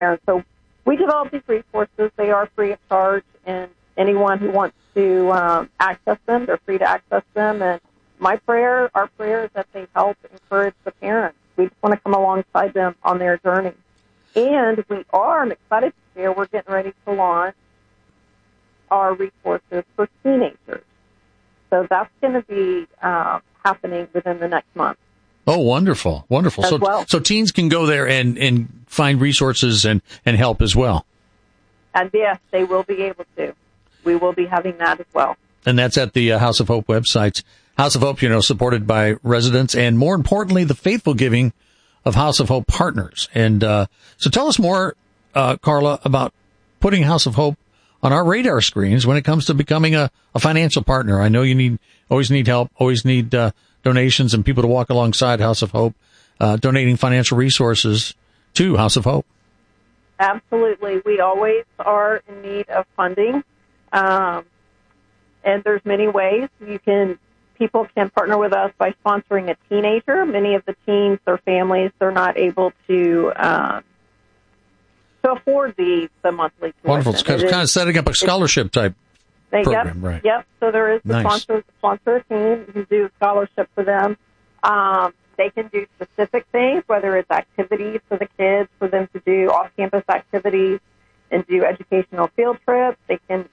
parents. So we develop these resources. They are free of charge, and anyone who wants to access them, they're free to access them. And our prayer is that they help encourage the parents. We just want to come alongside them on their journey. And I'm excited to share, we're getting ready to launch our resources for teenagers. So that's going to be happening within the next month. Oh, wonderful, wonderful. So teens can go there and find resources and help as well. And yes, they will be able to. We will be having that as well. And that's at the House of Hope websites. House of Hope, supported by residents and, more importantly, the faithful giving of House of Hope partners. And so tell us more, Carla, about putting House of Hope on our radar screens when it comes to becoming a financial partner. I know you always need help, always need donations and people to walk alongside House of Hope, donating financial resources to House of Hope. Absolutely. We always are in need of funding. And there's many ways people can partner with us by sponsoring a teenager. Many of the teens, their families, they're not able to afford the monthly tuition. Wonderful. It's kind of setting up a scholarship type program, right? Yep. So there is the nice. sponsor a team who do a scholarship for them. They can do specific things, whether it's activities for the kids, for them to do off-campus activities and do educational field trips. They can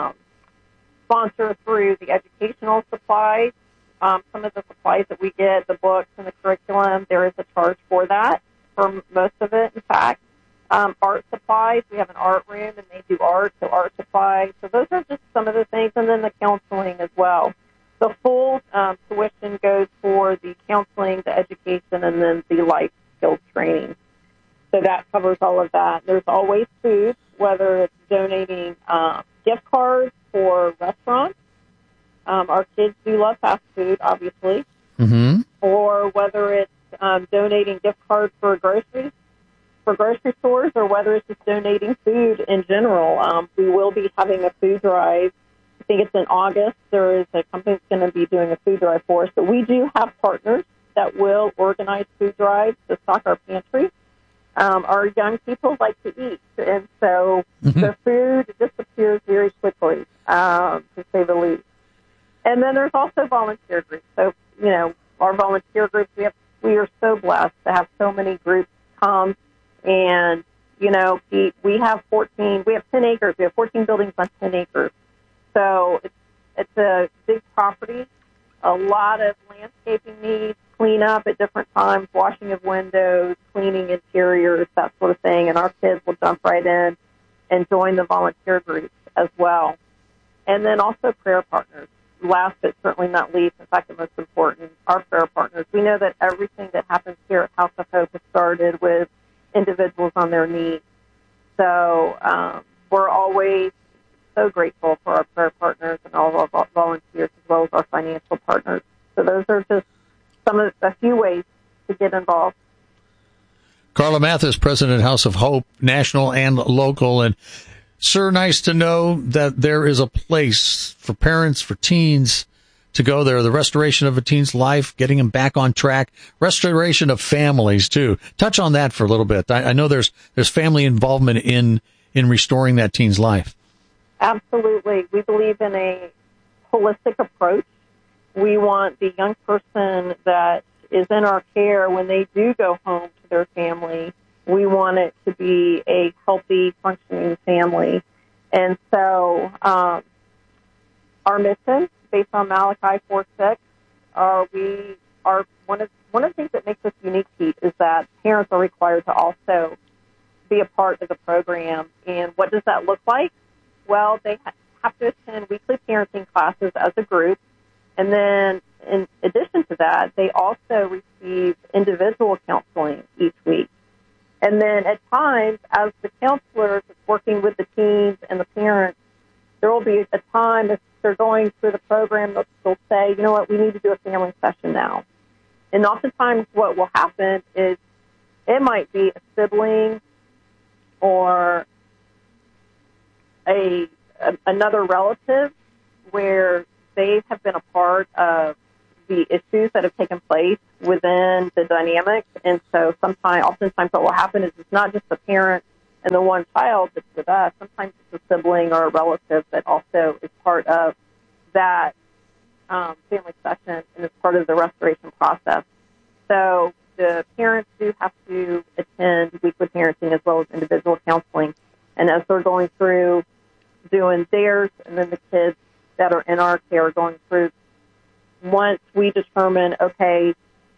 sponsor through the educational supplies. Some of the supplies that we get, the books and the curriculum, there is a charge for that, for most of it, in fact. Art supplies, we have an art room, and they do art, so art supplies. So those are just some of the things, and then the counseling as well. The full tuition goes for the counseling, the education, and then the life skills training. So that covers all of that. There's always food, whether it's donating gift cards for restaurants. Our kids do love fast food, obviously. Mm-hmm. Or whether it's donating gift cards for grocery stores, or whether it's just donating food in general. We will be having a food drive. I think it's in August. There is a company that's going to be doing a food drive for us. But we do have partners that will organize food drives to stock our pantry. Our young people like to eat, and so the food disappears very quickly, to say the least. And then there's also volunteer groups. So, our volunteer groups, we are so blessed to have so many groups come. And, we have 10 acres. We have 14 buildings on 10 acres. So it's a big property, a lot of landscaping needs, cleanup at different times, washing of windows, cleaning interiors, that sort of thing. And our kids will jump right in and join the volunteer groups as well. And then also prayer partners. Last but certainly not least, in fact, the most important, our prayer partners. We know that everything that happens here at House of Hope has started with individuals on their knees. So we're always so grateful for our prayer partners and all of our volunteers, as well as our financial partners. So those are just a few ways to get involved. Carla Mathis, President, House of Hope, national and local. And, sir, nice to know that there is a place for parents, for teens to go there. The restoration of a teen's life, getting them back on track, restoration of families, too. Touch on that for a little bit. I know there's family involvement in restoring that teen's life. Absolutely. We believe in a holistic approach. We want the young person that is in our care, when they do go home to their family, we want it to be a healthy, functioning family. And so our mission, based on Malachi 4:6, one of the things that makes us unique, Pete, is that parents are required to also be a part of the program. And what does that look like? Well, they have to attend weekly parenting classes as a group. And then in addition to that, they also receive individual counseling each week. And then at times, as the counselors is working with the teens and the parents, there will be a time if they're going through the program, they'll say, you know what, we need to do a family session now. And oftentimes what will happen is it might be a sibling or another relative where they have been a part of the issues that have taken place within the dynamic. And so oftentimes what will happen is it's not just the parent and the one child that's with us, sometimes it's a sibling or a relative that also is part of that family session and is part of the restoration process. So the parents do have to attend weekly parenting as well as individual counseling. And as they're going through doing theirs, and then the kids that are in our care are going through, once we determine, okay,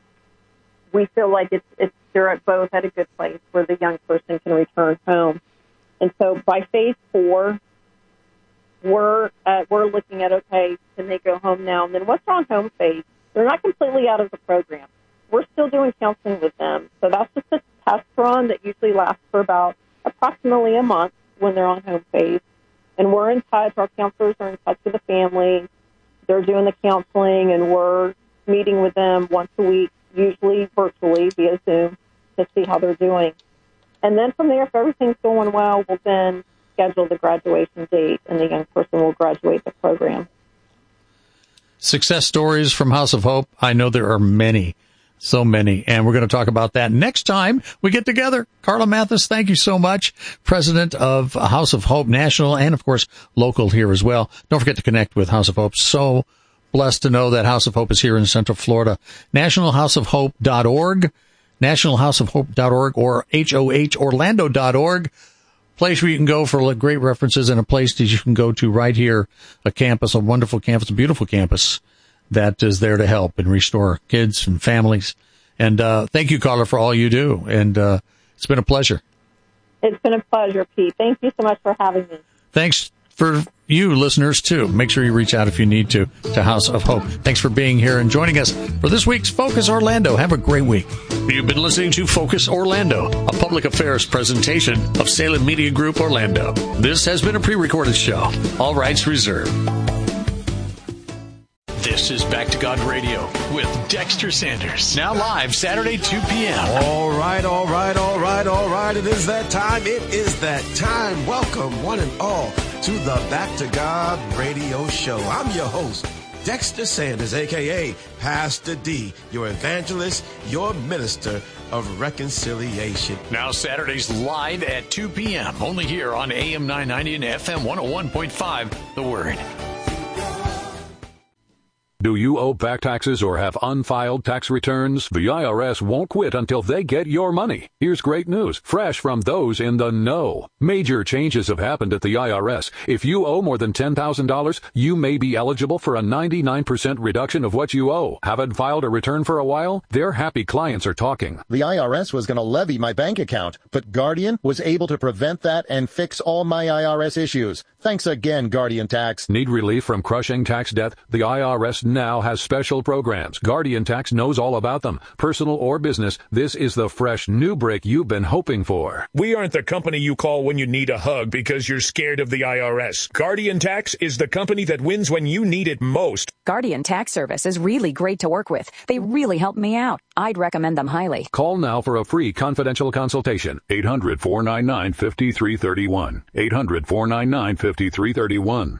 we feel like they're both at a good place where the young person can return home. And so by phase 4, we're looking at, okay, can they go home now? And then what's on home phase? They're not completely out of the program. We're still doing counseling with them. So that's just a test run that usually lasts for about approximately a month when they're on home phase. And we're in touch. Our counselors are in touch with the family. They're doing the counseling, and we're meeting with them once a week, usually virtually via Zoom, to see how they're doing. And then from there, if everything's going well, we'll then schedule the graduation date, and the young person will graduate the program. Success stories from House of Hope. I know there are many, so many, and we're going to talk about that next time we get together. Carla Mathis, thank you so much, president of House of Hope National and, of course, local here as well. Don't forget to connect with House of Hope. So blessed to know that House of Hope is here in Central Florida. NationalHouseofHope.org, NationalHouseofHope.org, or HOHOrlando.org. Place where you can go for great references, and a place that you can go to right here, a campus, a wonderful campus, a beautiful campus that is there to help and restore kids and families. And thank you, Carla, for all you do. And it's been a pleasure. It's been a pleasure, Pete. Thank you so much for having me. Thanks for you, listeners, too. Make sure you reach out if you need to House of Hope. Thanks for being here and joining us for this week's Focus Orlando. Have a great week. You've been listening to Focus Orlando, a public affairs presentation of Salem Media Group Orlando. This has been a pre-recorded show. All rights reserved. This is Back to God Radio with Dexter Sanders. Now live Saturday, 2 p.m. All right. It is that time. Welcome, one and all, to the Back to God Radio Show. I'm your host, Dexter Sanders, a.k.a. Pastor D, your evangelist, your minister of reconciliation. Now Saturdays live at 2 p.m. Only here on AM 990 and FM 101.5, The Word. Do you owe back taxes or have unfiled tax returns? The IRS won't quit until they get your money. Here's great news, fresh from those in the know. Major changes have happened at the IRS. If you owe more than $10,000, you may be eligible for a 99% reduction of what you owe. Haven't filed a return for a while? Their happy clients are talking. The IRS was going to levy my bank account, but Guardian was able to prevent that and fix all my IRS issues. Thanks again, Guardian Tax. Need relief from crushing tax debt? The IRS now has special programs. Guardian Tax knows all about them. Personal or business, this is the fresh new break you've been hoping for. We aren't the company you call when you need a hug because you're scared of the IRS. Guardian Tax is the company that wins when you need it most. Guardian Tax Service is really great to work with. They really helped me out. I'd recommend them highly. Call now for a free confidential consultation. 800-499-5331. 800-499-5331.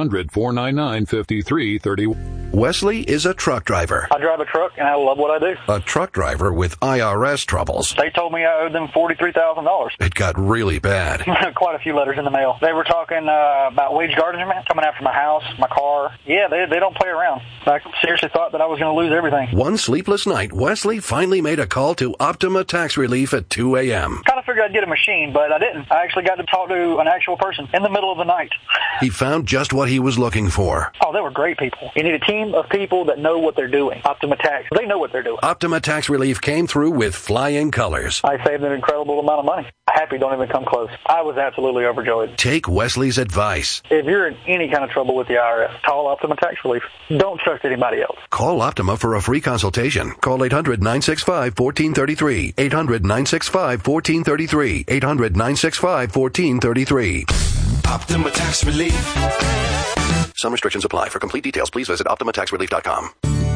800-499-5331. Wesley is a truck driver. I drive a truck, and I love what I do. A truck driver with IRS troubles. They told me I owed them $43,000. It got really bad. Quite a few letters in the mail. They were talking about wage garnishment, coming after my house, my car. Yeah, they don't play around. I seriously thought that I was going to lose everything. One sleepless night, Wesley finally made a call to Optima Tax Relief at 2 a.m. Kind of figured I'd get a machine, but I didn't. I actually got to talk to an actual person in the middle of the night. He found just what he was looking for. Oh, they were great people. You need a team of people that know what they're doing. Optima Tax, they know what they're doing. Optima Tax Relief came through with flying colors. I saved an incredible amount of money. Happy don't even come close. I was absolutely overjoyed. Take Wesley's advice. If you're in any kind of trouble with the IRS, call Optima Tax Relief. Don't trust anybody else. Call Optima for a free consultation. Call 800-965-1433. 800-965-1433. 800-965-1433. Optima Tax Relief. Some restrictions apply. For complete details, please visit OptimaTaxRelief.com.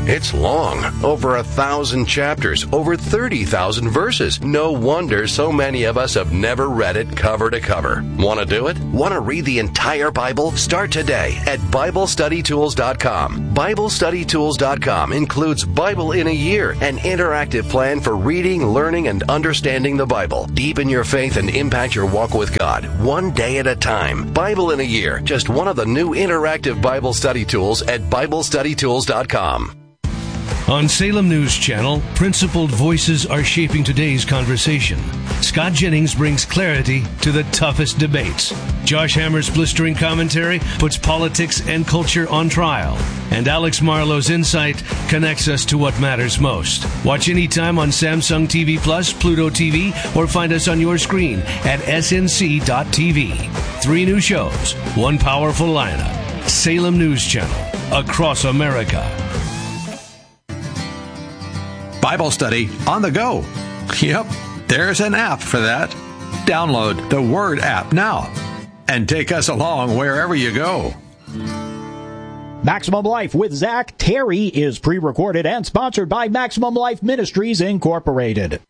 It's long, over 1,000 chapters, over 30,000 verses. No wonder so many of us have never read it cover to cover. Want to do it? Want to read the entire Bible? Start today at BibleStudyTools.com. BibleStudyTools.com includes Bible in a Year, an interactive plan for reading, learning, and understanding the Bible. Deepen your faith and impact your walk with God, one day at a time. Bible in a Year, just one of the new interactive Bible study tools at BibleStudyTools.com. On Salem News Channel, principled voices are shaping today's conversation. Scott Jennings brings clarity to the toughest debates. Josh Hammer's blistering commentary puts politics and culture on trial. And Alex Marlowe's insight connects us to what matters most. Watch anytime on Samsung TV Plus, Pluto TV, or find us on your screen at snc.tv. 3 new shows, 1 powerful lineup. Salem News Channel, across America. Bible study on the go. Yep, there's an app for that. Download the Word app now and take us along wherever you go. Maximum Life with Zach Terry is pre-recorded and sponsored by Maximum Life Ministries, Incorporated.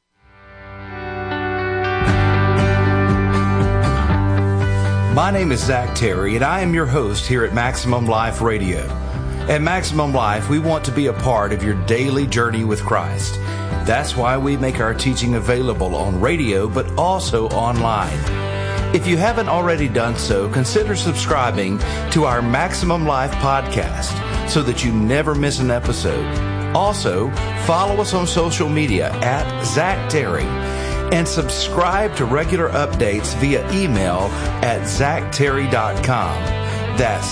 My name is Zach Terry, and I am your host here at Maximum Life Radio. At Maximum Life, we want to be a part of your daily journey with Christ. That's why we make our teaching available on radio, but also online. If you haven't already done so, consider subscribing to our Maximum Life podcast so that you never miss an episode. Also, follow us on social media at Zach Terry and subscribe to regular updates via email at ZachTerry.com. That's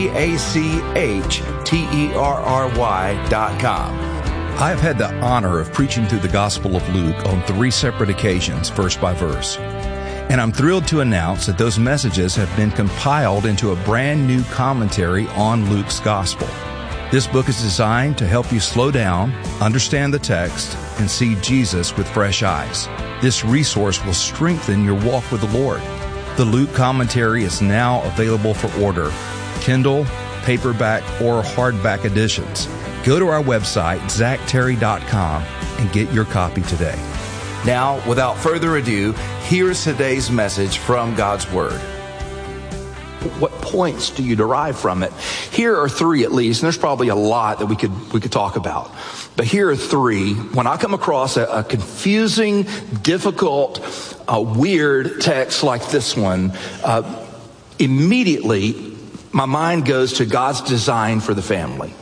ZachTerry.com. I've had the honor of preaching through the Gospel of Luke on 3 separate occasions, verse by verse. And I'm thrilled to announce that those messages have been compiled into a brand new commentary on Luke's Gospel. This book is designed to help you slow down, understand the text, and see Jesus with fresh eyes. This resource will strengthen your walk with the Lord. The Luke commentary is now available for order, Kindle, paperback, or hardback editions. Go to our website, ZachTerry.com, and get your copy today. Now, without further ado, here's today's message from God's Word. What points do you derive from it? Here are 3 at least, and there's probably a lot that we could talk about. But here are 3. When I come across a confusing, difficult, weird text like this one, immediately my mind goes to God's design for the family.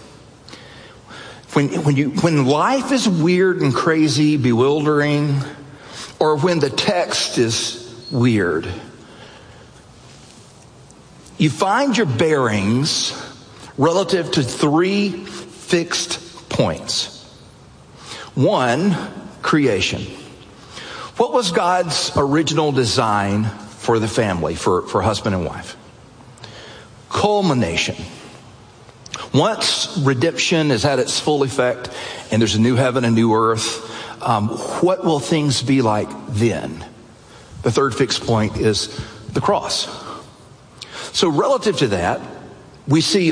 When life is weird and crazy, bewildering, or when the text is weird, you find your bearings relative to 3 fixed points. 1, creation. What was God's original design for the family, for husband and wife? Culmination. Once redemption has had its full effect and there's a new heaven and new earth, what will things be like then? The 3rd fixed point is the cross. So relative to that, we see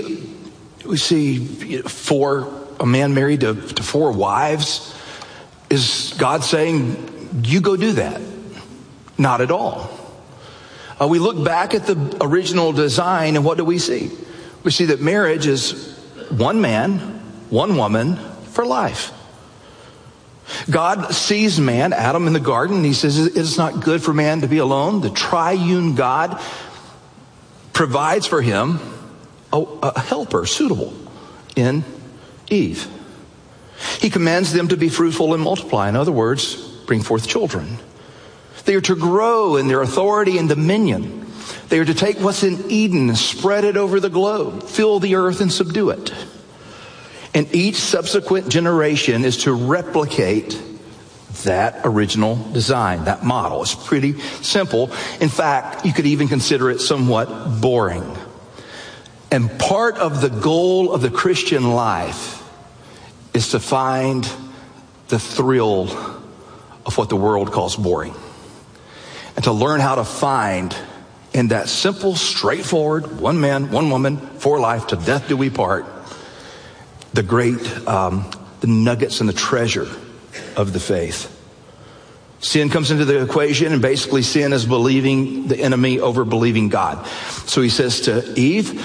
a man married to 4 wives. Is God saying, you go do that? Not at all. We look back at the original design, and what do we see? We see that marriage is 1 man, 1 woman for life. God sees man, Adam, in the garden, and he says, it is not good for man to be alone. The triune God provides for him a helper suitable in Eve. He commands them to be fruitful and multiply. In other words, bring forth children. They are to grow in their authority and dominion. They are to take what's in Eden and spread it over the globe, fill the earth and subdue it. And each subsequent generation is to replicate that original design, that model. It's pretty simple. In fact, you could even consider it somewhat boring. And part of the goal of the Christian life is to find the thrill of what the world calls boring. And to learn how to find in that simple, straightforward, 1 man, 1 woman, for life, till death do we part, the great, the nuggets and the treasure of the faith. Sin comes into the equation, and basically sin is believing the enemy over believing God. So he says to Eve,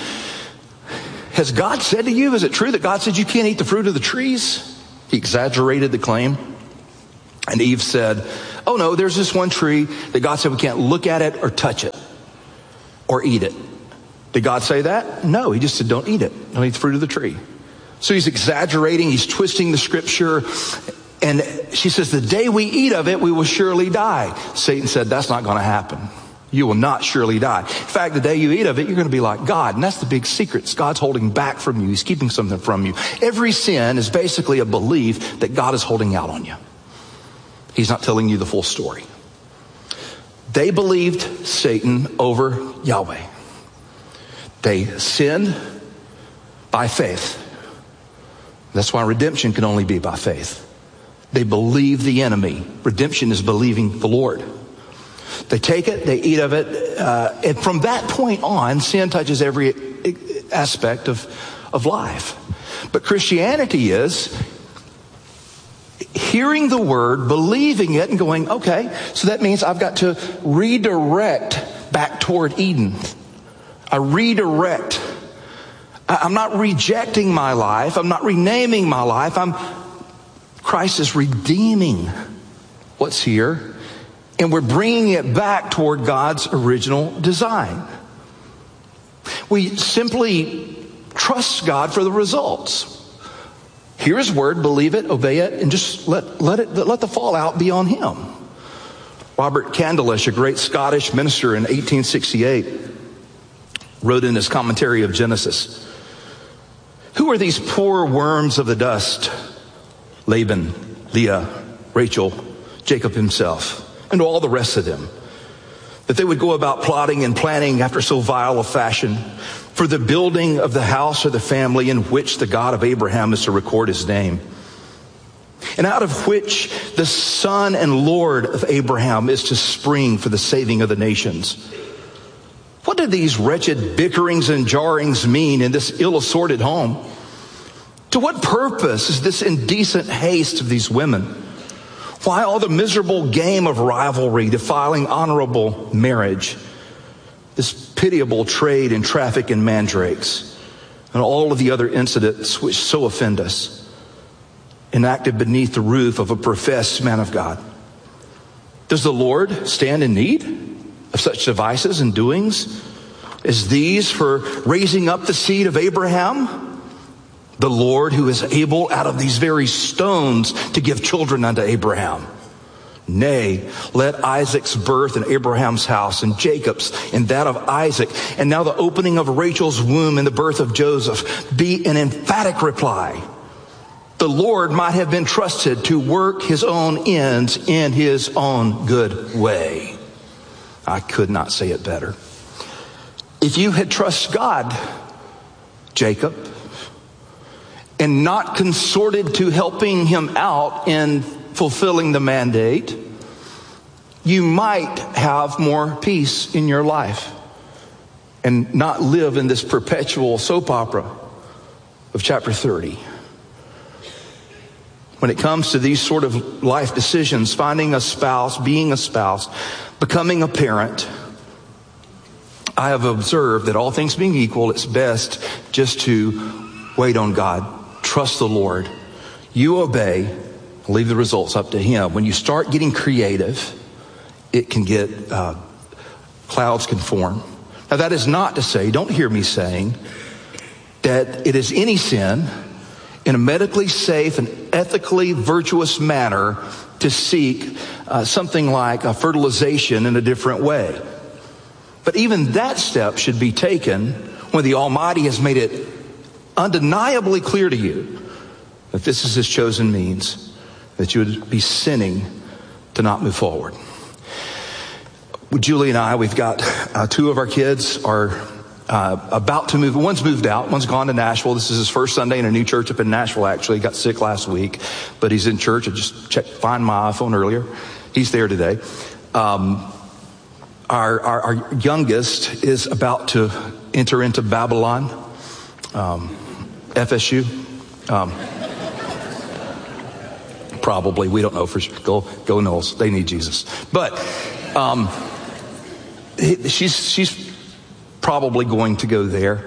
has God said to you, is it true that God said you can't eat the fruit of the trees? He exaggerated the claim. And Eve said, oh no, there's this one tree that God said we can't look at it or touch it or eat it. Did God say that? No, he just said don't eat it. Don't eat the fruit of the tree. So he's exaggerating, he's twisting the scripture. And she says, the day we eat of it, we will surely die. Satan said, that's not going to happen. You will not surely die. In fact, the day you eat of it, you're going to be like God. And that's the big secret. God's holding back from you. He's keeping something from you. Every sin is basically a belief that God is holding out on you. He's not telling you the full story. They believed Satan over Yahweh. They sinned by faith. That's why redemption can only be by faith. They believe the enemy. Redemption is believing the Lord. They take it, they eat of it, and from that point on, sin touches every aspect of life. But Christianity is hearing the word, believing it, and going, okay, so that means I've got to redirect back toward Eden. I redirect. I'm not rejecting my life. I'm not renaming my life. Christ is redeeming what's here, and we're bringing it back toward God's original design. We simply trust God for the results. Hear his word, believe it, obey it, and just let the fallout be on him. Robert Candlish, a great Scottish minister in 1868, wrote in his commentary of Genesis, who are these poor worms of the dust? Laban, Leah, Rachel, Jacob himself, and all the rest of them, that they would go about plotting and planning after so vile a fashion for the building of the house or the family in which the God of Abraham is to record his name, and out of which the son and Lord of Abraham is to spring for the saving of the nations. What do these wretched bickerings and jarrings mean in this ill-assorted home? To what purpose is this indecent haste of these women? Why all the miserable game of rivalry, defiling honorable marriage, this pitiable trade and traffic in mandrakes, and all of the other incidents which so offend us, enacted beneath the roof of a professed man of God? Does the Lord stand in need of such devices and doings as these for raising up the seed of Abraham? The Lord who is able out of these very stones to give children unto Abraham. Nay, let Isaac's birth in Abraham's house and Jacob's in that of Isaac, and now the opening of Rachel's womb and the birth of Joseph be an emphatic reply. The Lord might have been trusted to work his own ends in his own good way. I could not say it better. If you had trusted God, Jacob, and not consorted to helping him out in fulfilling the mandate, you might have more peace in your life and not live in this perpetual soap opera of chapter 30. When it comes to these sort of life decisions, finding a spouse, being a spouse, becoming a parent, I have observed that all things being equal, it's best just to wait on God. Trust the Lord. You obey, leave the results up to him. When you start getting creative, it can get, clouds can form. Now that is not to say, don't hear me saying, that it is any sin in a medically safe and ethically virtuous manner to seek something like a fertilization in a different way. But even that step should be taken when the Almighty has made it undeniably clear to you that this is his chosen means, that you would be sinning to not move forward. With Julie and I, we've got two of our kids are about to move. One's moved out. One's gone to Nashville. This is his first Sunday in a new church up in Nashville, actually. He got sick last week, but he's in church. I just find my iPhone earlier. He's there today. Our youngest is about to enter into Babylon, FSU. Probably. We don't know for sure. Go Knowles. They need Jesus. But she's probably going to go there.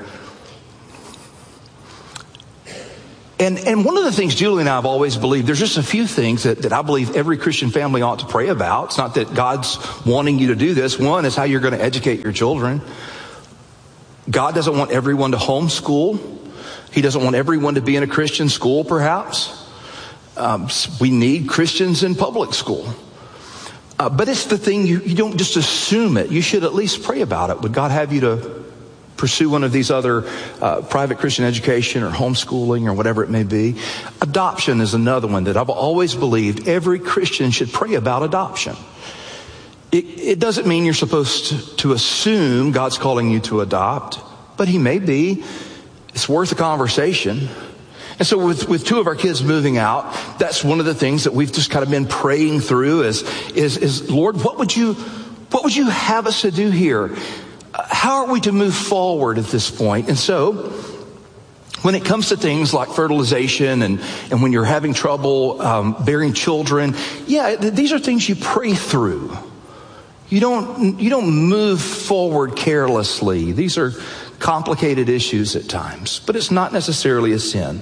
And one of the things Julie and I have always believed, there's just a few things that I believe every Christian family ought to pray about. It's not that God's wanting you to do this. One is how you're going to educate your children. God doesn't want everyone to homeschool. He doesn't want everyone to be in a Christian school, perhaps. We need Christians in public school. But it's the thing, you don't just assume it. You should at least pray about it. Would God have you to pursue one of these other private Christian education or homeschooling or whatever it may be? Adoption is another one that I've always believed every Christian should pray about adoption. It doesn't mean you're supposed to assume God's calling you to adopt, but he may be. It's worth a conversation. And so with two of our kids moving out, that's one of the things that we've just kind of been praying through is Lord, what would you have us to do here? How are we to move forward at this point? And so when it comes to things like fertilization and when you're having trouble bearing children, these are things you pray through. You don't move forward carelessly. These are complicated issues at times, but it's not necessarily a sin.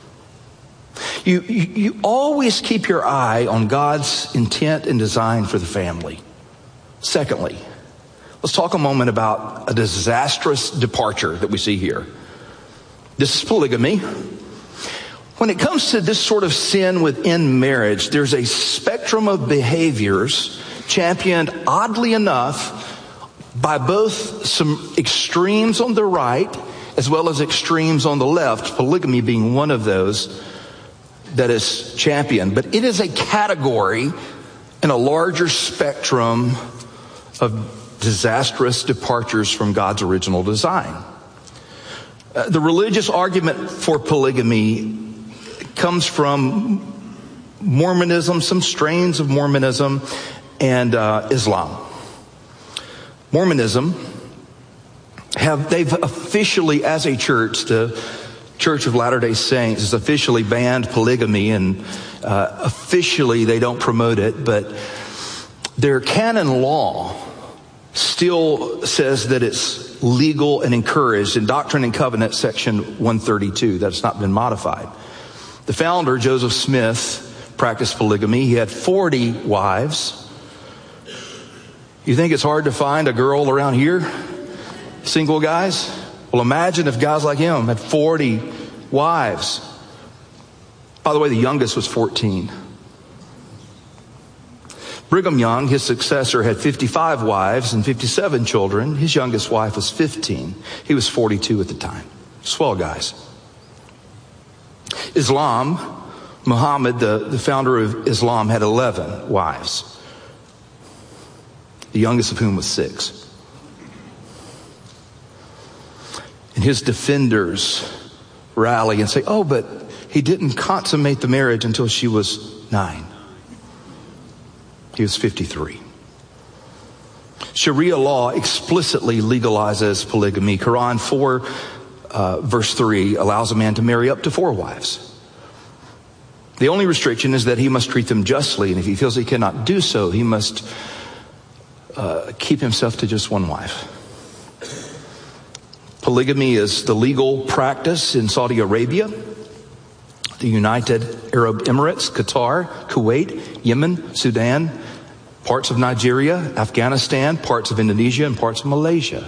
You always keep your eye on God's intent and design for the family. Secondly, let's talk a moment about a disastrous departure that we see here. This is polygamy. When it comes to this sort of sin within marriage, there's a spectrum of behaviors championed, oddly enough, by both some extremes on the right as well as extremes on the left, polygamy being one of those that is championed. But it is a category in a larger spectrum of disastrous departures from God's original design. The religious argument for polygamy comes from Mormonism, some strains of Mormonism, and Islam. Mormonism, they've officially, as a church, the Church of Latter-day Saints has officially banned polygamy, and officially they don't promote it, but their canon law still says that it's legal and encouraged in Doctrine and Covenants, section 132. That's not been modified. The founder, Joseph Smith, practiced polygamy. He had 40 wives. You think it's hard to find a girl around here? Single guys? Well, imagine if guys like him had 40 wives. By the way, the youngest was 14. Brigham Young, his successor, had 55 wives and 57 children. His youngest wife was 15. He was 42 at the time. Swell guys. Islam, Muhammad, the founder of Islam, had 11 wives, the youngest of whom was 6. And his defenders rally and say, oh, but he didn't consummate the marriage until she was 9. He was 53. Sharia law explicitly legalizes polygamy. Quran 4, verse 3 allows a man to marry up to 4 wives. The only restriction is that he must treat them justly, and if he feels he cannot do so, he must keep himself to just 1 wife. Polygamy is the legal practice in Saudi Arabia, the United Arab Emirates, Qatar, Kuwait, Yemen, Sudan, parts of Nigeria, Afghanistan, parts of Indonesia, and parts of Malaysia.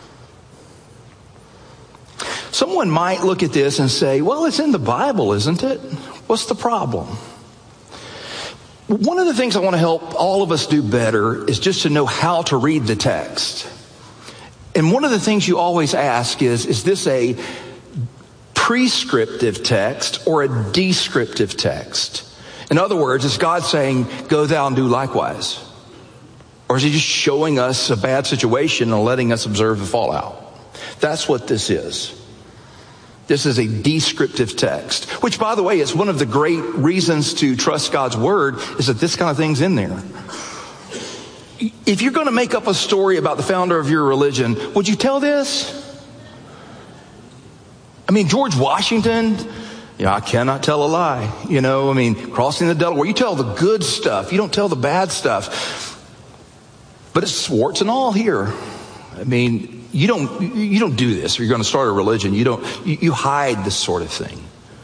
Someone might look at this and say, well, it's in the Bible, isn't it? What's the problem? One of the things I want to help all of us do better is just to know how to read the text. And one of the things you always ask is this a prescriptive text or a descriptive text? In other words, is God saying, go thou and do likewise? Or is he just showing us a bad situation and letting us observe the fallout? That's what this is. This is a descriptive text, which, by the way, is one of the great reasons to trust God's word, is that this kind of thing's in there. If you're going to make up a story about the founder of your religion, would you tell this? I mean, George Washington, I cannot tell a lie. Crossing the Delaware, you tell the good stuff. You don't tell the bad stuff. But it's warts and all here. You don't do this. If you're going to start a religion, you hide this sort of thing.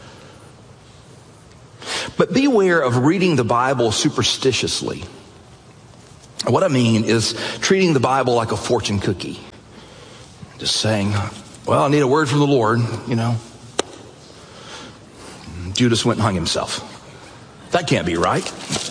But beware of reading the Bible superstitiously. What I mean is treating the Bible like a fortune cookie. Just saying, well, I need a word from the Lord, Judas went and hung himself. That can't be right.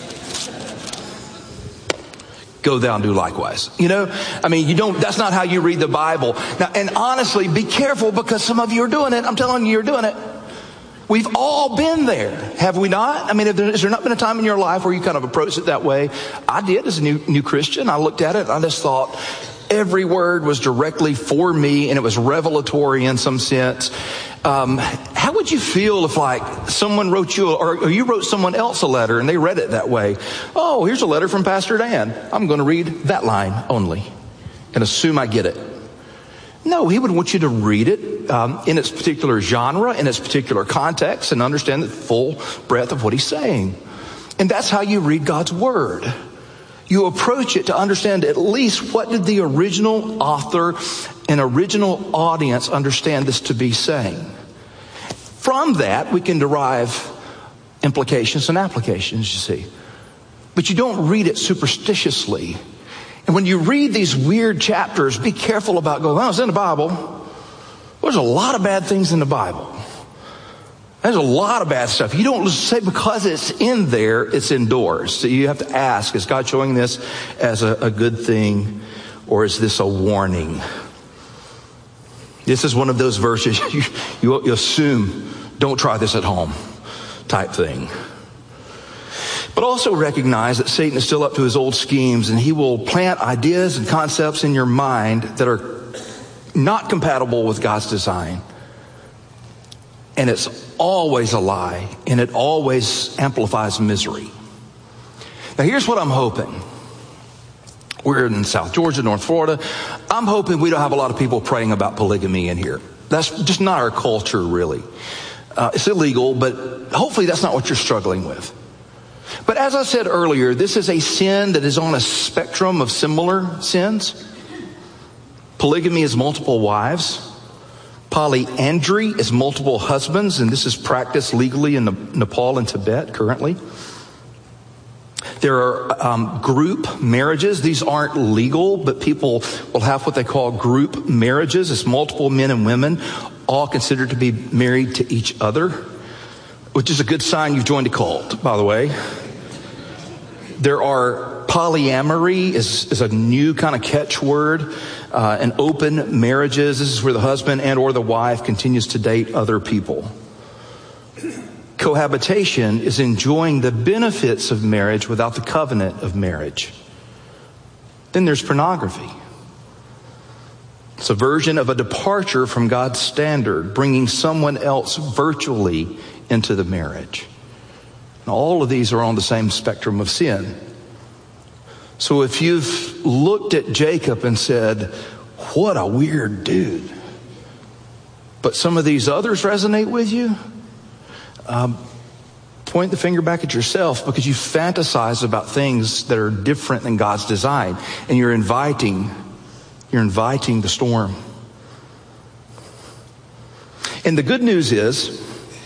Go thou and do likewise. That's not how you read the Bible. Now, and honestly, be careful, because some of you are doing it. I'm telling you, you're doing it. We've all been there, have we not? Has there not been a time in your life where you kind of approached it that way? I did as a new Christian. I looked at it and I just thought every word was directly for me and it was revelatory in some sense. How would you feel if someone wrote you, or you wrote someone else a letter and they read it that way? Oh, here's a letter from Pastor Dan. I'm going to read that line only and assume I get it. No, he would want you to read it in its particular genre, in its particular context, and understand the full breadth of what he's saying. And that's how you read God's word. You approach it to understand at least what did the original author and original audience understand this to be saying. From that, we can derive implications and applications, you see. But you don't read it superstitiously. And when you read these weird chapters, be careful about going, well, it's in the Bible. There's a lot of bad things in the Bible. There's a lot of bad stuff. You don't say because it's in there, it's endorsed. So you have to ask, is God showing this as a good thing, or is this a warning? This is one of those verses you assume, don't try this at home type thing. But also recognize that Satan is still up to his old schemes, and he will plant ideas and concepts in your mind that are not compatible with God's design. And it's always a lie, and it always amplifies misery. Now, here's what I'm hoping. We're in South Georgia, North Florida. I'm hoping we don't have a lot of people praying about polygamy in here. That's just not our culture, really. It's illegal, but hopefully that's not what you're struggling with. But as I said earlier, this is a sin that is on a spectrum of similar sins. Polygamy is multiple wives. Polyandry is multiple husbands, and this is practiced legally in Nepal and Tibet currently. There are group marriages. These aren't legal, but people will have what they call group marriages. It's multiple men and women, all considered to be married to each other, which is a good sign you've joined a cult, by the way. There are polyamory is a new kind of catchword, and open marriages. This is where the husband and or the wife continues to date other people. Cohabitation is enjoying the benefits of marriage without the covenant of marriage. Then there's pornography. It's a version of a departure from God's standard, bringing someone else virtually into the marriage. And all of these are on the same spectrum of sin. So if you've looked at Jacob and said, what a weird dude, but some of these others resonate with you, point the finger back at yourself, because you fantasize about things that are different than God's design, and you're inviting the storm. And the good news is,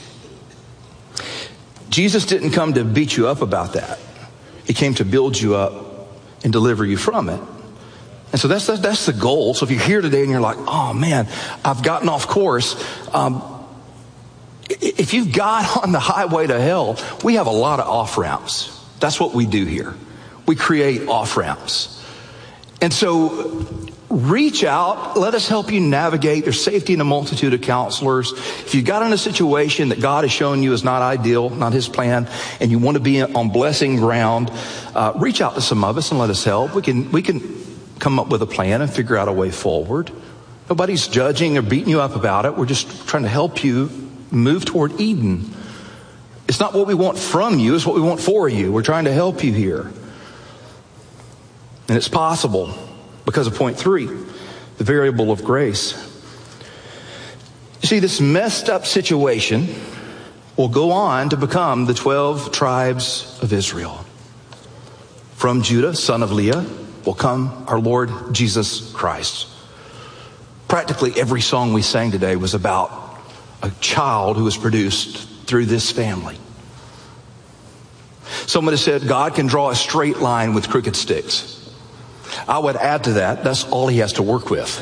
Jesus didn't come to beat you up about that. He came to build you up and deliver you from it. And so that's the goal. So if you're here today and you're like, oh man, I've gotten off course. If you've got on the highway to hell, we have a lot of off-ramps. That's what we do here. We create off-ramps. And so reach out. Let us help you navigate. There's safety in a multitude of counselors. If you've got in a situation that God has shown you is not ideal, not his plan, and you want to be on blessing ground, reach out to some of us and let us help. We can come up with a plan and figure out a way forward. Nobody's judging or beating you up about it. We're just trying to help you move toward Eden. It's not what we want from you, it's what we want for you. We're trying to help you here. And it's possible because of point 3, the variable of grace. You see, this messed up situation will go on to become the 12 tribes of Israel. From Judah, son of Leah, will come our Lord Jesus Christ. Practically every song we sang today was about a child who was produced through this family. Somebody said God can draw a straight line with crooked sticks. I would add to that, that's all he has to work with.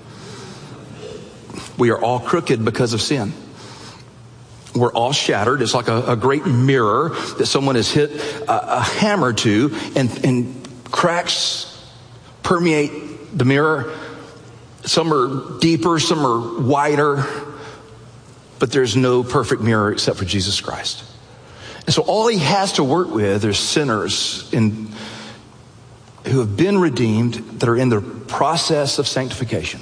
We are all crooked because of sin. We're all shattered. It's like a great mirror that someone has hit a hammer to, and cracks permeate the mirror. Some are deeper, some are wider, but there's no perfect mirror except for Jesus Christ. And so all he has to work with are sinners who have been redeemed, that are in the process of sanctification.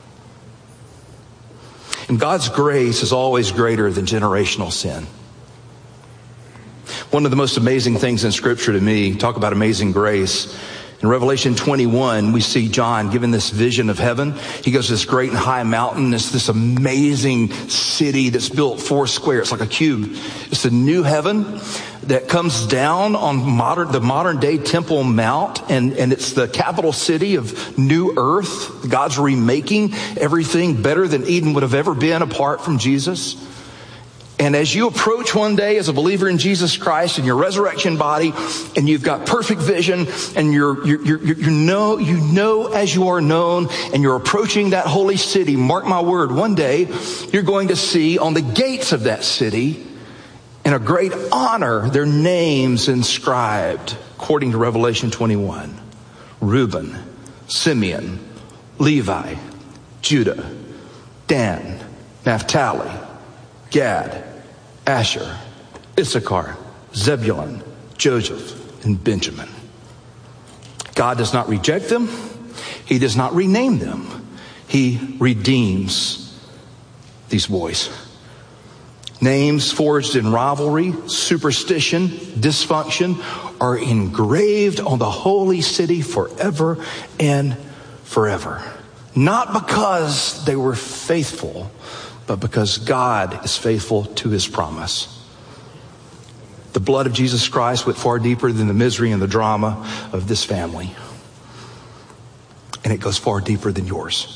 And God's grace is always greater than generational sin. One of the most amazing things in Scripture to me, talk about amazing grace. In Revelation 21, we see John given this vision of heaven. He goes to this great and high mountain. It's this amazing city that's built 4 square. It's like a cube. It's the new heaven that comes down on the modern day Temple Mount. And it's the capital city of New Earth. God's remaking everything better than Eden would have ever been apart from Jesus. And as you approach one day as a believer in Jesus Christ in your resurrection body, and you've got perfect vision, and you know as you are known, and you're approaching that holy city, mark my word, one day you're going to see on the gates of that city, in a great honor, their names inscribed, according to Revelation 21. Reuben, Simeon, Levi, Judah, Dan, Naphtali, Gad, Asher, Issachar, Zebulun, Joseph, and Benjamin. God does not reject them. He does not rename them. He redeems these boys. Names forged in rivalry, superstition, dysfunction are engraved on the holy city forever and forever. Not because they were faithful, but because God is faithful to his promise. The blood of Jesus Christ went far deeper than the misery and the drama of this family. And it goes far deeper than yours.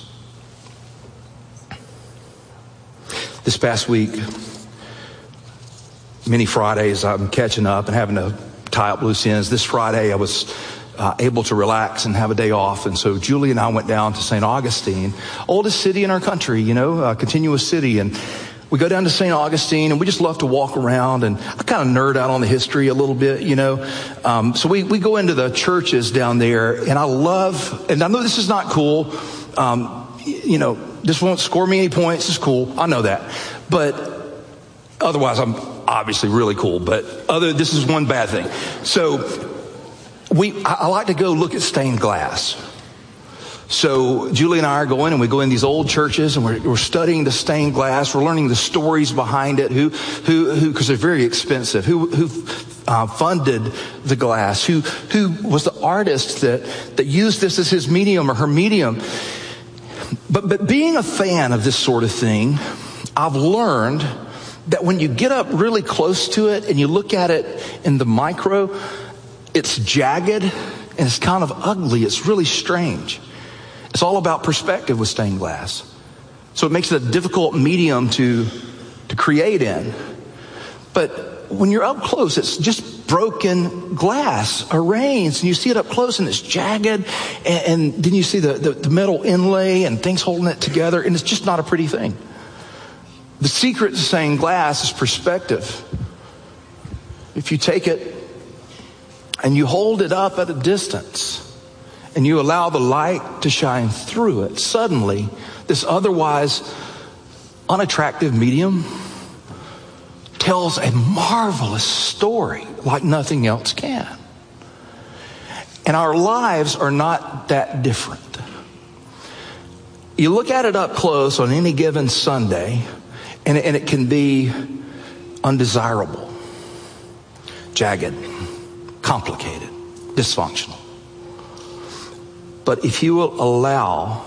This past week, many Fridays, I'm catching up and having to tie up loose ends. This Friday, I was able to relax and have a day off. And so Julie and I went down to St. Augustine, oldest city in our country, continuous city. And we go down to St. Augustine, and we just love to walk around. And I kind of nerd out on the history a little bit, So we go into the churches down there, and I know this is not cool. This won't score me any points. It's cool. I know that. But otherwise, I'm obviously really cool. But this is one bad thing. So I like to go look at stained glass. So Julie and I are going, and we go in these old churches, and we're studying the stained glass. We're learning the stories behind it, who because they're very expensive, who funded the glass, who was the artist that used this as his medium or her medium. But being a fan of this sort of thing, I've learned that when you get up really close to it and you look at it in the micro, it's jagged and it's kind of ugly. It's really strange. It's all about perspective with stained glass. So it makes it a difficult medium to create in. But when you're up close, it's just broken glass arranged, and you see it up close and it's jagged, and then you see the metal inlay and things holding it together, and it's just not a pretty thing. The secret to stained glass is perspective. If you take it and you hold it up at a distance and you allow the light to shine through it, suddenly this otherwise unattractive medium tells a marvelous story like nothing else can. And our lives are not that different. You look at it up close on any given Sunday, and it can be undesirable, jagged, complicated, dysfunctional. But if you will allow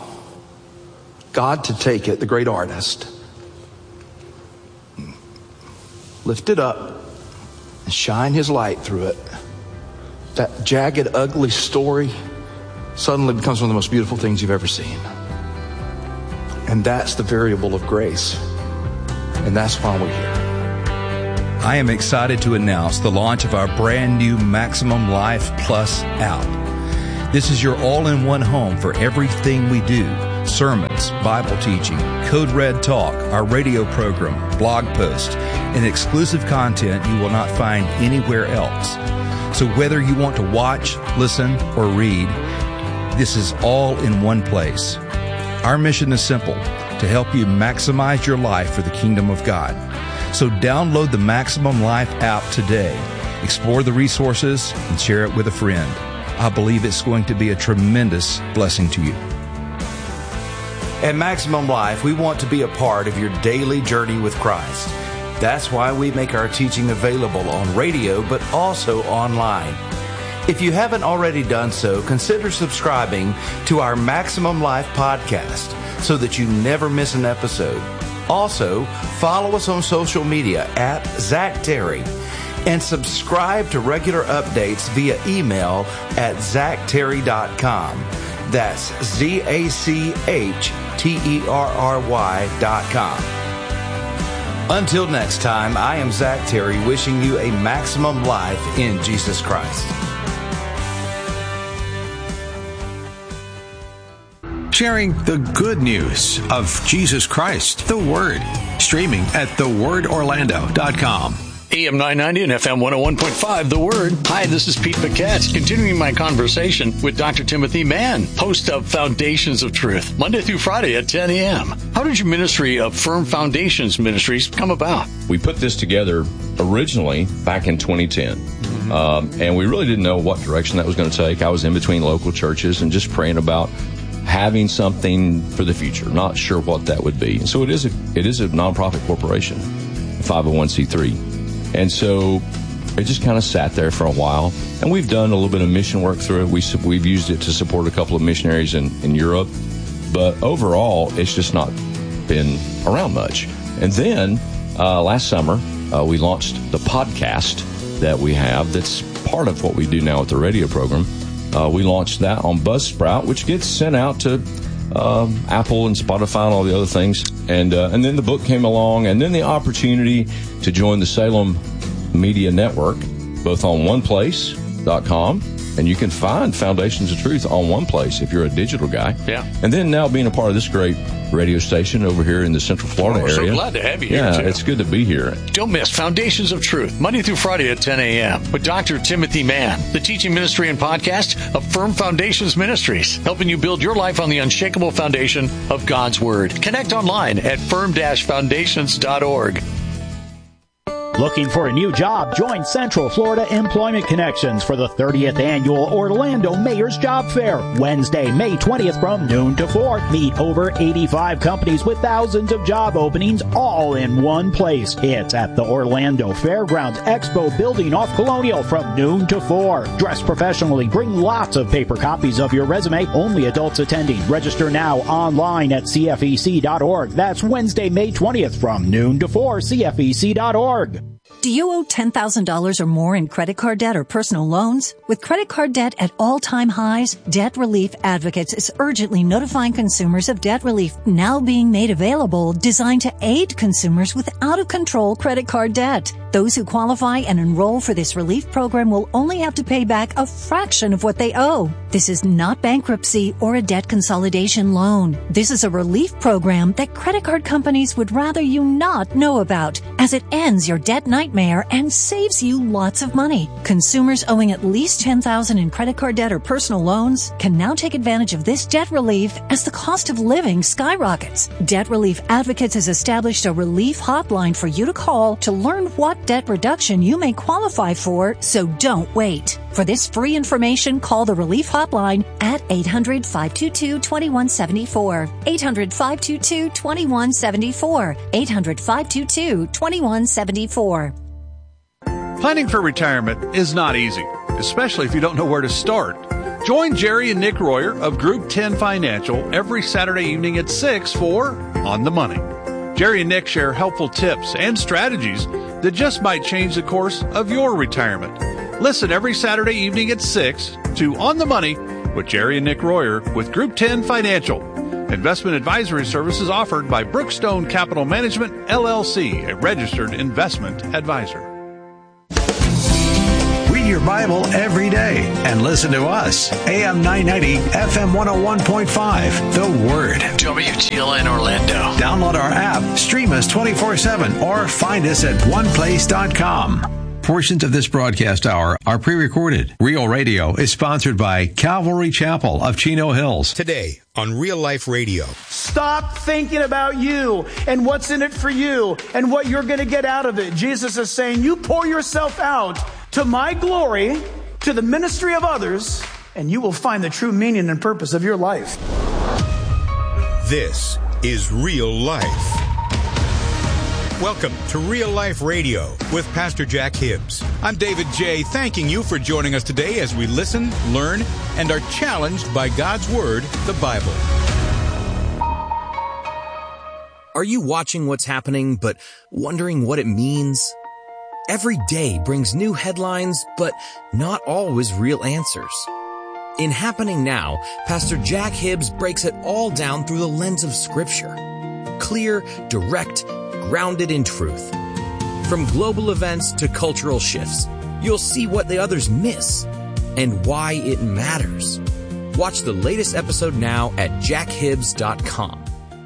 God to take it, the great artist, lift it up and shine his light through it, that jagged, ugly story suddenly becomes one of the most beautiful things you've ever seen. And that's the variable of grace. And that's why we're here. I am excited to announce the launch of our brand new Maximum Life Plus app. This is your all-in-one home for everything we do. Sermons, Bible teaching, Code Red Talk, our radio program, blog posts, and exclusive content you will not find anywhere else. So whether you want to watch, listen, or read, this is all in one place. Our mission is simple, to help you maximize your life for the kingdom of God. So download the Maximum Life app today. Explore the resources and share it with a friend. I believe it's going to be a tremendous blessing to you. At Maximum Life, we want to be a part of your daily journey with Christ. That's why we make our teaching available on radio, but also online. If you haven't already done so, consider subscribing to our Maximum Life podcast so that you never miss an episode. Also, follow us on social media at Zach Terry and subscribe to regular updates via email at zachterry.com. That's ZACHTERRY.com. Until next time, I am Zach Terry wishing you a maximum life in Jesus Christ. Sharing the good news of Jesus Christ, the Word. Streaming at thewordorlando.com. AM 990 and FM 101.5, The Word. Hi, this is Pete Paquette, continuing my conversation with Dr. Timothy Mann, host of Foundations of Truth, Monday through Friday at 10 a.m. How did your ministry of Firm Foundations Ministries come about? We put this together originally back in 2010, and we really didn't know what direction that was going to take. I was in between local churches and just praying about having something for the future, not sure what that would be. And so it is a nonprofit corporation, 501c3. And so it just kind of sat there for a while. And we've done a little bit of mission work through it. We've used it to support a couple of missionaries in Europe. But overall, it's just not been around much. And then last summer, we launched the podcast that we have that's part of what we do now with the radio program. We launched that on Buzzsprout, which gets sent out to Apple and Spotify and all the other things. And then the book came along, and then the opportunity to join the Salem Media Network, both on oneplace.com, and you can find Foundations of Truth on One Place if you're a digital guy. Yeah. And then now being a part of this great radio station over here in the Central Florida area. So glad to have you here, yeah, too. It's good to be here. Don't miss Foundations of Truth, Monday through Friday at 10 a.m. with Dr. Timothy Mann, the teaching ministry and podcast of Firm Foundations Ministries, helping you build your life on the unshakable foundation of God's Word. Connect online at firm-foundations.org. Looking for a new job? Join Central Florida Employment Connections for the 30th Annual Orlando Mayor's Job Fair, Wednesday, May 20th from noon to 4. Meet over 85 companies with thousands of job openings all in one place. It's at the Orlando Fairgrounds Expo Building off Colonial from noon to 4. Dress professionally. Bring lots of paper copies of your resume. Only adults attending. Register now online at CFEC.org. That's Wednesday, May 20th from noon to 4, CFEC.org. Do you owe $10,000 or more in credit card debt or personal loans? With credit card debt at all-time highs, Debt Relief Advocates is urgently notifying consumers of debt relief now being made available, designed to aid consumers with out-of-control credit card debt. Those who qualify and enroll for this relief program will only have to pay back a fraction of what they owe. This is not bankruptcy or a debt consolidation loan. This is a relief program that credit card companies would rather you not know about, as it ends your debt nightmare and saves you lots of money. Consumers owing at least $10,000 in credit card debt or personal loans can now take advantage of this debt relief as the cost of living skyrockets. Debt Relief Advocates has established a relief hotline for you to call to learn what debt reduction you may qualify for, so don't wait. For this free information, call the Relief Hotline at 800-522-2174. 800-522-2174. 800-522-2174. Planning for retirement is not easy, especially if you don't know where to start. Join Jerry and Nick Royer of Group 10 Financial every Saturday evening at 6 for On the Money. Jerry and Nick share helpful tips and strategies that just might change the course of your retirement. Listen every Saturday evening at 6 to On the Money with Jerry and Nick Royer with Group 10 Financial. Investment advisory services offered by Brookstone Capital Management, LLC, a registered investment advisor. Read your Bible every day and listen to us. AM 990, FM 101.5, The Word. WGLN Orlando. Download our app, stream us 24/7, or find us at oneplace.com. Portions of this broadcast hour are pre-recorded. Real Radio is sponsored by Calvary Chapel of Chino Hills. Today on Real Life Radio. Stop thinking about you and what's in it for you and what you're going to get out of it. Jesus is saying, you pour yourself out to my glory, to the ministry of others, and you will find the true meaning and purpose of your life. This is Real Life. Welcome to Real Life Radio with Pastor Jack Hibbs. I'm David J., thanking you for joining us today as we listen, learn, and are challenged by God's Word, the Bible. Are you watching what's happening but wondering what it means? Every day brings new headlines, but not always real answers. In Happening Now, Pastor Jack Hibbs breaks it all down through the lens of Scripture. Clear, direct, grounded in truth. From global events to cultural shifts, you'll see what the others miss and why it matters. Watch the latest episode now at jackhibbs.com.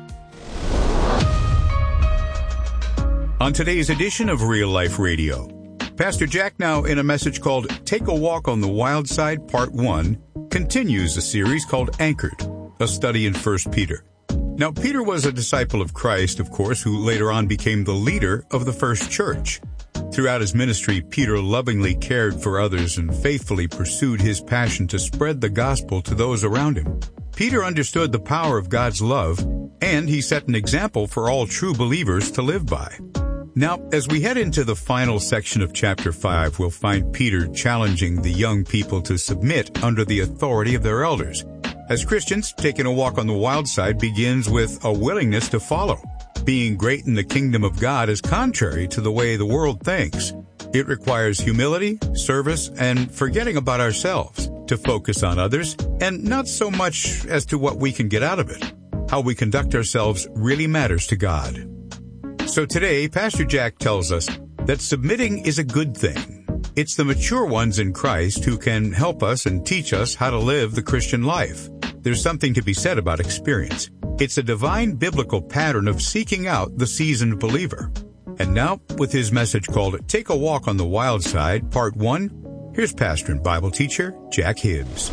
On today's edition of Real Life Radio, Pastor Jack, now in a message called Take a Walk on the Wild Side, Part 1, continues a series called Anchored, a study in 1 Peter. Now, Peter was a disciple of Christ, of course, who later on became the leader of the first church. Throughout his ministry, Peter lovingly cared for others and faithfully pursued his passion to spread the gospel to those around him. Peter understood the power of God's love, and he set an example for all true believers to live by. Now, as we head into the final section of chapter 5, we'll find Peter challenging the young people to submit under the authority of their elders. As Christians, taking a walk on the wild side begins with a willingness to follow. Being great in the kingdom of God is contrary to the way the world thinks. It requires humility, service, and forgetting about ourselves to focus on others, and not so much as to what we can get out of it. How we conduct ourselves really matters to God. So today, Pastor Jack tells us that submitting is a good thing. It's the mature ones in Christ who can help us and teach us how to live the Christian life. There's something to be said about experience. It's a divine biblical pattern of seeking out the seasoned believer. And now, with his message called Take a Walk on the Wild Side, Part 1, here's pastor and Bible teacher Jack Hibbs.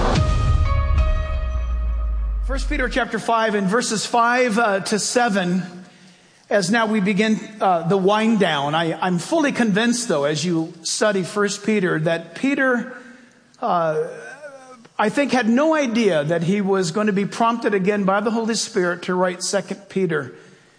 1 Peter chapter 5 and verses 5 to 7, as now we begin the wind down. I'm fully convinced, though, as you study 1 Peter, that Peter, I think, had no idea that he was going to be prompted again by the Holy Spirit to write 2 Peter.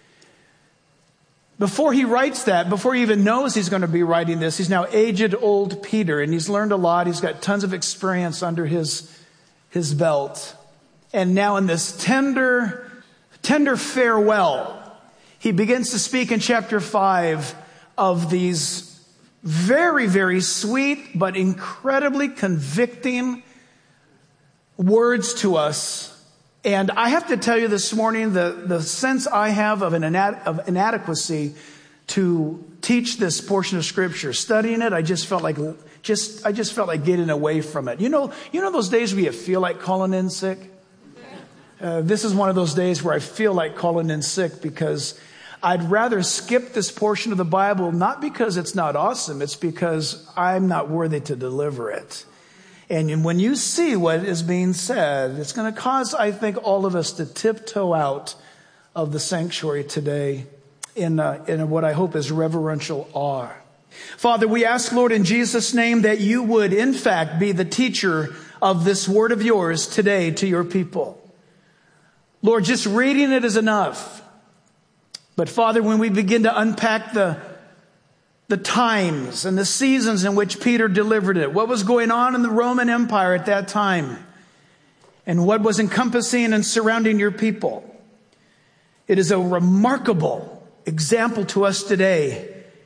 Before he writes that, before he even knows he's going to be writing this, he's now aged old Peter, and he's learned a lot. He's got tons of experience under his belt. And now in this tender farewell, he begins to speak in chapter 5 of these very, very sweet but incredibly convicting words to us. And I have to tell you this morning, the sense I have of inadequacy to teach this portion of Scripture. Studying it, I just felt like getting away from it. You know those days where you feel like calling in sick? This is one of those days where I feel like calling in sick, because I'd rather skip this portion of the Bible, not because it's not awesome, it's because I'm not worthy to deliver it. And when you see what is being said, it's going to cause, I think, all of us to tiptoe out of the sanctuary today in what I hope is reverential awe. Father, we ask, Lord, in Jesus' name, that you would, in fact, be the teacher of this word of yours today to your people. Lord, just reading it is enough. But Father, when we begin to unpack the times and the seasons in which Peter delivered it, what was going on in the Roman Empire at that time, and what was encompassing and surrounding your people, it is a remarkable example to us today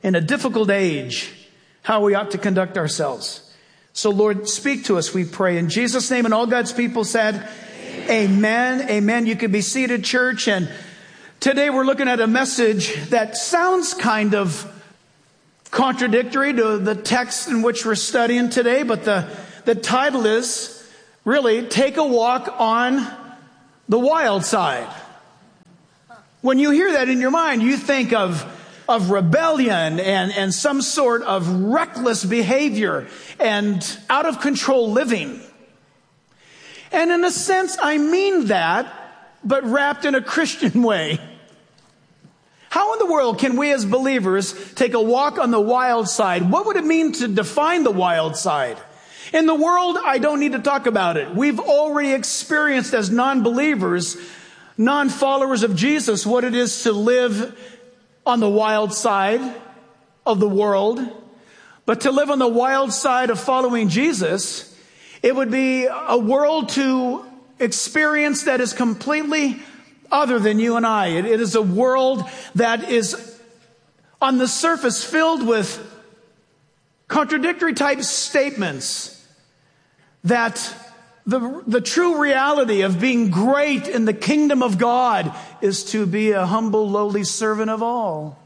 in a difficult age, how we ought to conduct ourselves. So Lord, speak to us, we pray. In Jesus' name, and all God's people said, amen. Amen. You can be seated, church. And today we're looking at a message that sounds kind of contradictory to the text in which we're studying today, but the title is really Take a Walk on the Wild Side. When you hear that in your mind, you think of rebellion and some sort of reckless behavior and out of control living. And in a sense, I mean that, but wrapped in a Christian way. How in the world can we as believers take a walk on the wild side? What would it mean to define the wild side? In the world, I don't need to talk about it. We've already experienced as non-believers, non-followers of Jesus, what it is to live on the wild side of the world. But to live on the wild side of following Jesus, it would be a world to experience that is completely other than you and I. It is a world that is on the surface filled with contradictory type statements that the true reality of being great in the kingdom of God is to be a humble, lowly servant of all.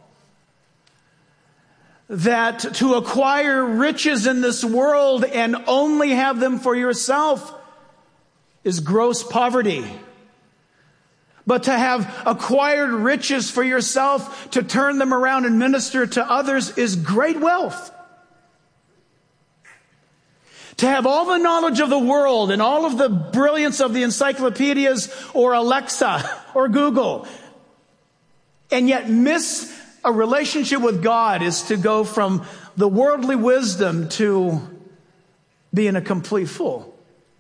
That to acquire riches in this world and only have them for yourself is gross poverty. But to have acquired riches for yourself, to turn them around and minister to others is great wealth. To have all the knowledge of the world and all of the brilliance of the encyclopedias or Alexa or Google, and yet miss a relationship with God is to go from the worldly wisdom to being a complete fool.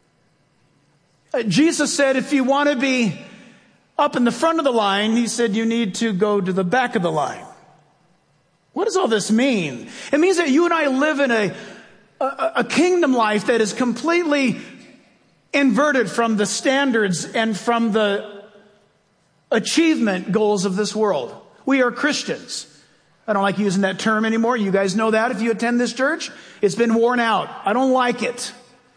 Jesus said, if you want to be up in the front of the line, he said, you need to go to the back of the line. What does all this mean? It means that you and I live in a kingdom life that is completely inverted from the standards and from the achievement goals of this world. We are Christians. I don't like using that term anymore. You guys know that if you attend this church. It's been worn out. I don't like it.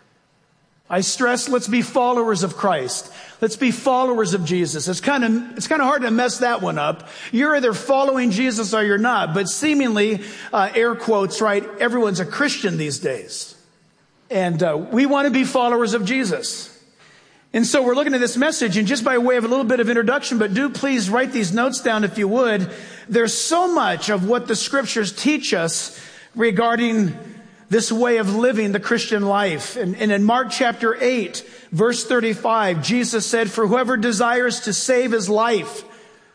I stress, let's be followers of Christ. Let's be followers of Jesus. It's kind of hard to mess that one up. You're either following Jesus or you're not. But seemingly, air quotes, right? Everyone's a Christian these days. And we want to be followers of Jesus. And so we're looking at this message, and just by way of a little bit of introduction, but do please write these notes down if you would. There's so much of what the scriptures teach us regarding this way of living the Christian life. And in Mark chapter 8, verse 35, Jesus said, for whoever desires to save his life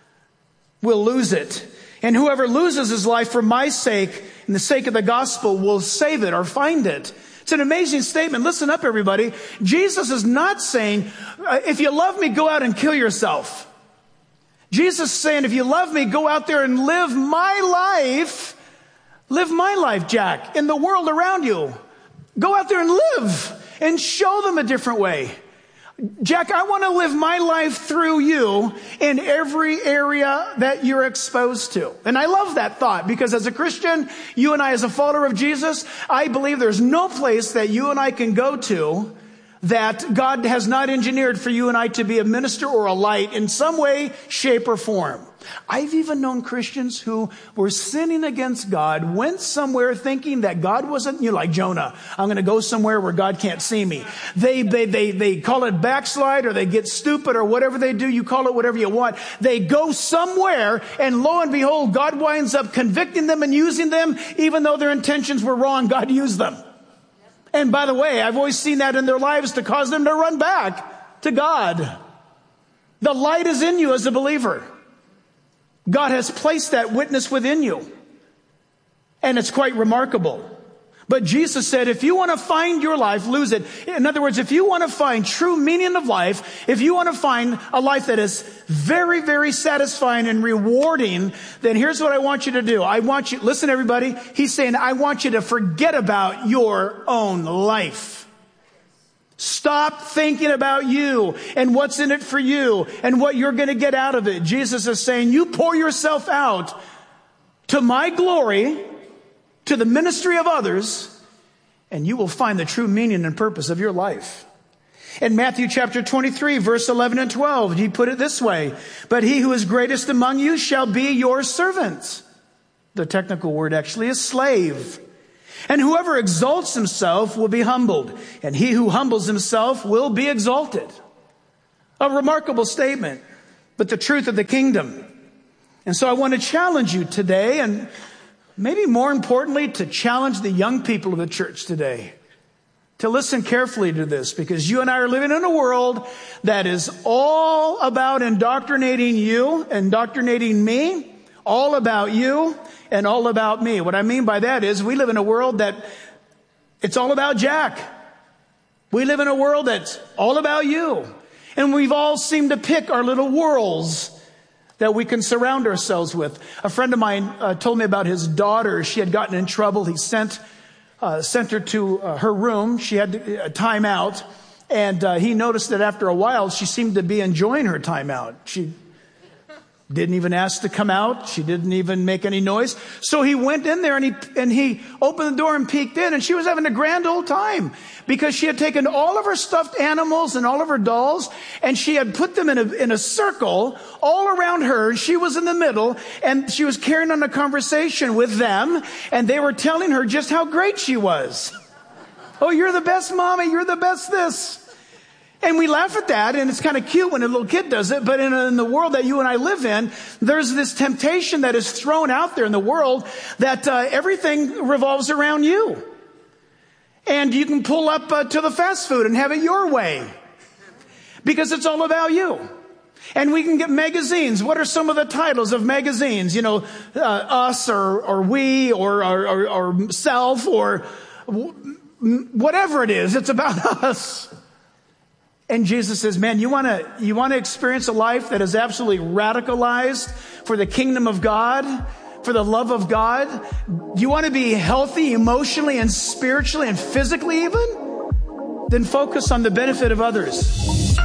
will lose it. And whoever loses his life for my sake and the sake of the gospel will save it or find it. It's an amazing statement. Listen up, everybody. Jesus is not saying, if you love me, go out and kill yourself. Jesus is saying, if you love me, go out there and live my life. Live my life, Jack, in the world around you. Go out there and live and show them a different way. Jack, I want to live my life through you in every area that you're exposed to. And I love that thought because as a Christian, you and I as a follower of Jesus, I believe there's no place that you and I can go to that God has not engineered for you and I to be a minister or a light in some way, shape, or form. I've even known Christians who were sinning against God, went somewhere thinking that God wasn't, like Jonah. I'm going to go somewhere where God can't see me. They call it backslide or they get stupid or whatever they do. You call it whatever you want. They go somewhere and lo and behold, God winds up convicting them and using them. Even though their intentions were wrong, God used them. And by the way, I've always seen that in their lives to cause them to run back to God. The light is in you as a believer. God has placed that witness within you. And it's quite remarkable. But Jesus said, if you want to find your life, lose it. In other words, if you want to find true meaning of life, if you want to find a life that is very, very satisfying and rewarding, then here's what I want you to do. Listen everybody, he's saying, I want you to forget about your own life. Stop thinking about you and what's in it for you and what you're going to get out of it. Jesus is saying, you pour yourself out to my glory, to the ministry of others, and you will find the true meaning and purpose of your life. In Matthew chapter 23, verse 11 and 12, he put it this way, but he who is greatest among you shall be your servant. The technical word actually is slave. And whoever exalts himself will be humbled, and he who humbles himself will be exalted. A remarkable statement, but the truth of the kingdom. And so I want to challenge you today, and maybe more importantly, to challenge the young people of the church today to listen carefully to this, because you and I are living in a world that is all about indoctrinating you, indoctrinating me, all about you, and all about me. What I mean by that is we live in a world that it's all about Jack. We live in a world that's all about you. And we've all seemed to pick our little worlds that we can surround ourselves with. A friend of mine told me about his daughter. She had gotten in trouble. He sent her to her room. She had a time out. And he noticed that after a while, she seemed to be enjoying her time out. She didn't even ask to come out. She didn't even make any noise. So he went in there and he opened the door and peeked in, and she was having a grand old time because she had taken all of her stuffed animals and all of her dolls, and she had put them in a circle all around her. She was in the middle, and she was carrying on a conversation with them, and they were telling her just how great she was. Oh, you're the best mommy. You're the best this. And we laugh at that, and it's kind of cute when a little kid does it, but in the world that you and I live in, there's this temptation that is thrown out there in the world that everything revolves around you. And you can pull up to the fast food and have it your way, because it's all about you. And we can get magazines. What are some of the titles of magazines? You know, Us or We or Self or whatever it is. It's about us. And Jesus says, man, you want to experience a life that is absolutely radicalized for the kingdom of God, for the love of God? You want to be healthy emotionally and spiritually and physically even? Then focus on the benefit of others.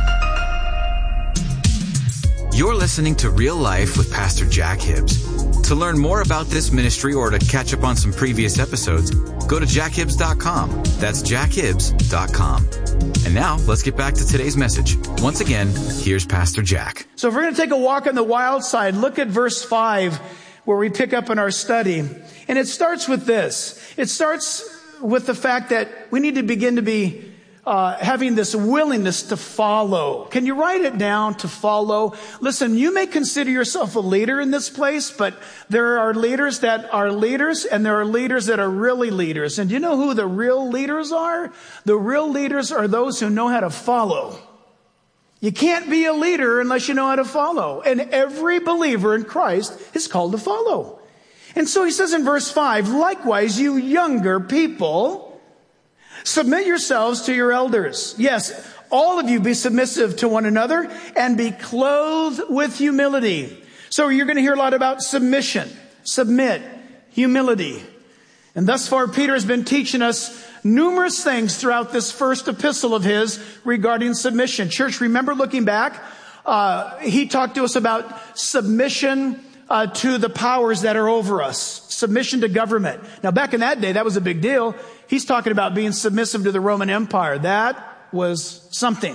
You're listening to Real Life with Pastor Jack Hibbs. To learn more about this ministry or to catch up on some previous episodes, go to jackhibbs.com. That's jackhibbs.com. And now, let's get back to today's message. Once again, here's Pastor Jack. So if we're going to take a walk on the wild side, look at verse 5, where we pick up in our study. And it starts with this. It starts with the fact that we need to begin to be having this willingness to follow. Can you write it down, to follow? Listen, you may consider yourself a leader in this place, but there are leaders that are leaders, and there are leaders that are really leaders. And do you know who the real leaders are? The real leaders are those who know how to follow. You can't be a leader unless you know how to follow. And every believer in Christ is called to follow. And so he says in verse 5, likewise, you younger people, submit yourselves to your elders. Yes, all of you be submissive to one another and be clothed with humility. So you're going to hear a lot about submission, submit, humility. And thus far, Peter has been teaching us numerous things throughout this first epistle of his regarding submission. Church, remember looking back, he talked to us about submission to the powers that are over us. Submission to government. Now, back in that day, that was a big deal. He's talking about being submissive to the Roman Empire. That was something.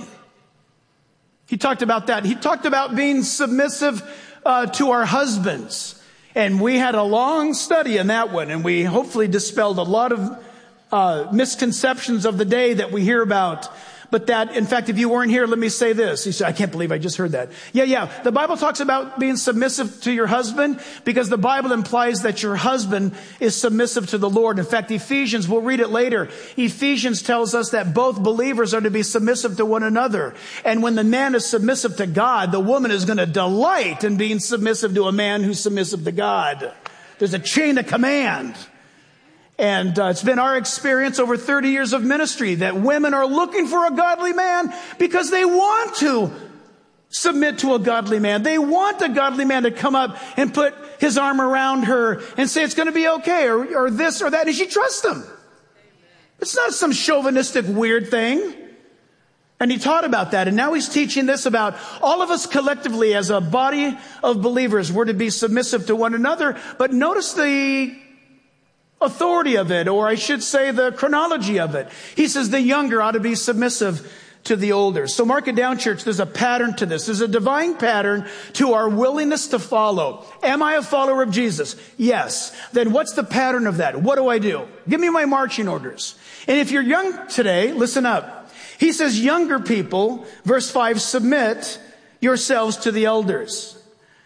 He talked about that. He talked about being submissive to our husbands. And we had a long study in that one, and we hopefully dispelled a lot of misconceptions of the day that we hear about. But that, in fact, if you weren't here, let me say this. He said, I can't believe I just heard that. Yeah. The Bible talks about being submissive to your husband because the Bible implies that your husband is submissive to the Lord. In fact, Ephesians, we'll read it later. Ephesians tells us that both believers are to be submissive to one another. And when the man is submissive to God, the woman is going to delight in being submissive to a man who's submissive to God. There's a chain of command. And it's been our experience over 30 years of ministry that women are looking for a godly man because they want to submit to a godly man. They want a godly man to come up and put his arm around her and say it's going to be okay, or this or that, and she trusts him. It's not some chauvinistic weird thing. And he taught about that. And now he's teaching this about all of us collectively as a body of believers. We're to be submissive to one another. But notice the authority of it, or I should say the chronology of it. He says the younger ought to be submissive to the older. So mark it down, church. There's a pattern to this. There's a divine pattern to our willingness to follow. Am I a follower of Jesus? Yes. Then what's the pattern of that? What do I do? Give me my marching orders. And if you're young today, listen up. He says, younger people, verse 5, submit yourselves to the elders.